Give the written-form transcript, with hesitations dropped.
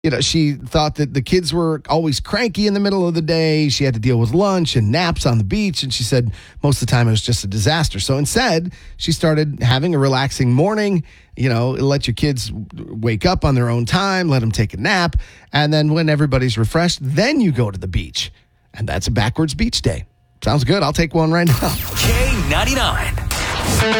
She thought that the kids were always cranky in the middle of the day. She had to deal with lunch and naps on the beach. And she said most of the time it was just a disaster. So instead, she started having a relaxing morning. Let your kids wake up on their own time, let them take a nap. And then when everybody's refreshed, then you go to the beach. And that's a backwards beach day. Sounds good. I'll take one right now. K99.